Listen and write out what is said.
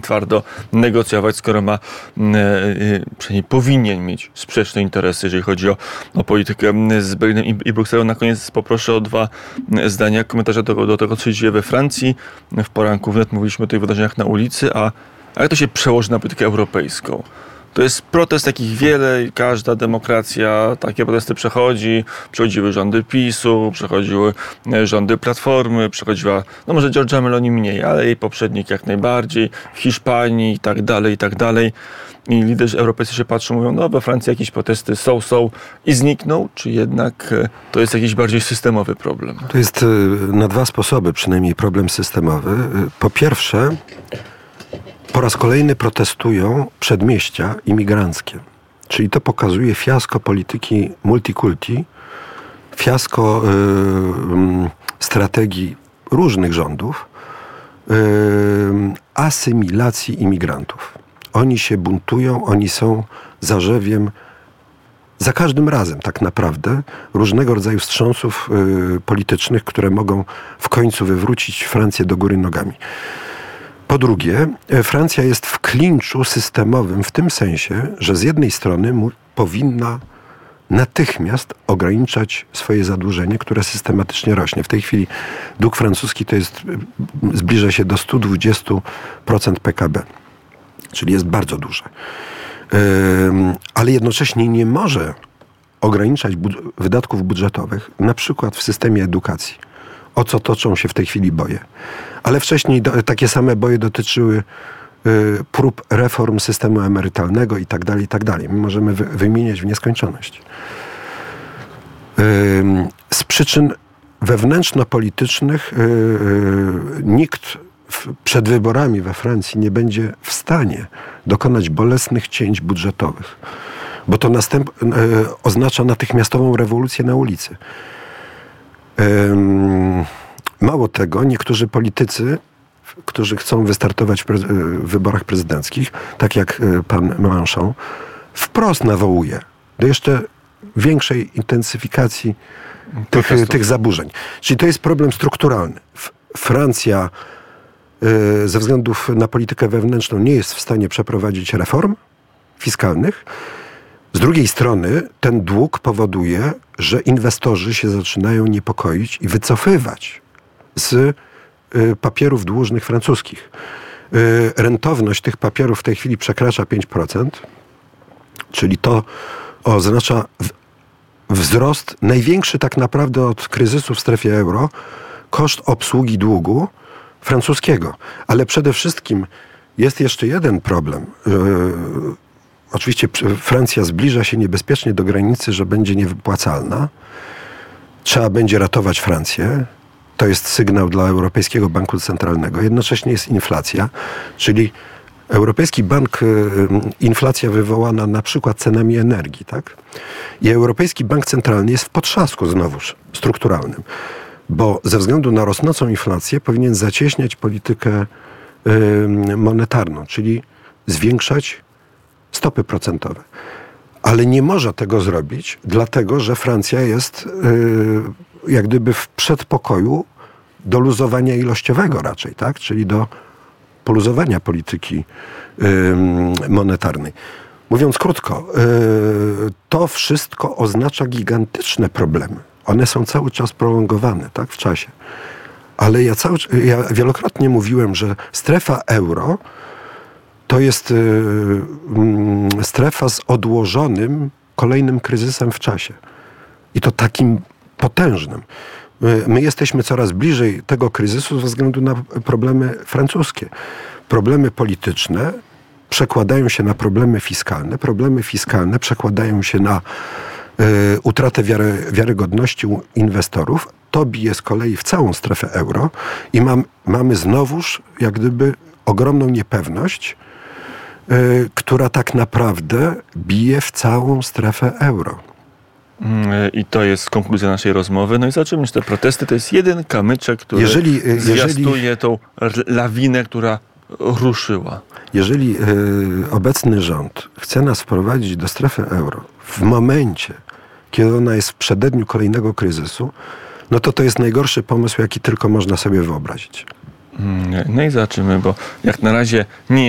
powinien twardo negocjować, skoro ma, przynajmniej powinien mieć sprzeczne interesy, jeżeli chodzi o politykę z Berlinem i Brukselą. Na koniec poproszę o 2 zdania komentarza do tego, co się dzieje we Francji. W poranku wnet mówiliśmy o tych wydarzeniach na ulicy, a jak to się przełoży na politykę europejską? To jest protest takich wiele i każda demokracja takie protesty przechodzi. Przechodziły rządy PiS-u, przechodziły rządy Platformy, przechodziła, no może Giorgia Meloni mniej, ale jej poprzednik jak najbardziej, w Hiszpanii i tak dalej, i tak dalej. I liderzy europejscy się patrzą, mówią, no we Francji jakieś protesty są i znikną, czy jednak to jest jakiś bardziej systemowy problem? To jest na 2 sposoby przynajmniej problem systemowy. Po pierwsze, po raz kolejny protestują przedmieścia imigranckie. Czyli to pokazuje fiasko polityki multikulti, fiasko strategii różnych rządów, asymilacji imigrantów. Oni się buntują, oni są zarzewiem za każdym razem tak naprawdę różnego rodzaju wstrząsów politycznych, które mogą w końcu wywrócić Francję do góry nogami. Po drugie, Francja jest w klinczu systemowym w tym sensie, że z jednej strony powinna natychmiast ograniczać swoje zadłużenie, które systematycznie rośnie. W tej chwili dług francuski zbliża się do 120% PKB, czyli jest bardzo duże. Ale jednocześnie nie może ograniczać wydatków budżetowych, na przykład w systemie edukacji, o co toczą się w tej chwili boje. Ale wcześniej takie same boje dotyczyły prób reform systemu emerytalnego i tak dalej, i tak dalej. My możemy wymieniać w nieskończoność. Z przyczyn wewnętrzno-politycznych nikt przed wyborami we Francji nie będzie w stanie dokonać bolesnych cięć budżetowych, bo to oznacza natychmiastową rewolucję na ulicy. Mało tego, niektórzy politycy, którzy chcą wystartować w wyborach prezydenckich, tak jak pan Mélenchon, wprost nawołuje do jeszcze większej intensyfikacji tych zaburzeń. Czyli to jest problem strukturalny. Francja ze względów na politykę wewnętrzną nie jest w stanie przeprowadzić reform fiskalnych. Z drugiej strony ten dług powoduje, że inwestorzy się zaczynają niepokoić i wycofywać z papierów dłużnych francuskich. Rentowność tych papierów w tej chwili przekracza 5%, czyli to oznacza wzrost największy tak naprawdę od kryzysu w strefie euro, koszt obsługi długu francuskiego. Ale przede wszystkim jest jeszcze jeden problem. Oczywiście Francja zbliża się niebezpiecznie do granicy, że będzie niewypłacalna. Trzeba będzie ratować Francję. To jest sygnał dla Europejskiego Banku Centralnego. Jednocześnie jest inflacja, czyli Europejski Bank, inflacja wywołana na przykład cenami energii, tak? I Europejski Bank Centralny jest w potrzasku znowuż strukturalnym, bo ze względu na rosnącą inflację powinien zacieśniać politykę monetarną, czyli zwiększać stopy procentowe. Ale nie może tego zrobić, dlatego że Francja jest jak gdyby w przedpokoju do luzowania ilościowego raczej, tak? Czyli do poluzowania polityki monetarnej. Mówiąc krótko, to wszystko oznacza gigantyczne problemy. One są cały czas prolongowane, tak, w czasie. Ale ja wielokrotnie mówiłem, że strefa euro to jest strefa z odłożonym kolejnym kryzysem w czasie. I to takim potężnym. My jesteśmy coraz bliżej tego kryzysu ze względu na problemy francuskie. Problemy polityczne przekładają się na problemy fiskalne. Problemy fiskalne przekładają się na utratę wiarygodności inwestorów. To bije z kolei w całą strefę euro i mamy znowuż jak gdyby ogromną niepewność, która tak naprawdę bije w całą strefę euro. I to jest konkluzja naszej rozmowy. No i zobaczymy, że te protesty to jest jeden kamyczek, który zwiastuje tą lawinę, która ruszyła. Jeżeli obecny rząd chce nas wprowadzić do strefy euro w momencie, kiedy ona jest w przededniu kolejnego kryzysu, no to jest najgorszy pomysł, jaki tylko można sobie wyobrazić. No i zobaczymy, bo jak na razie nie